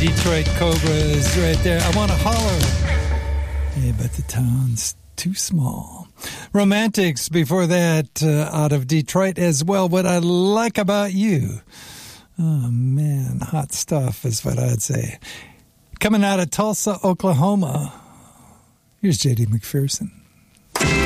Detroit Cobras right there. I want to holler. Yeah, but the town's too small. Romantics before that, out of Detroit as well. What I Like About You. Oh, man, hot stuff is what I'd say. Coming out of Tulsa, Oklahoma, here's J.D. McPherson.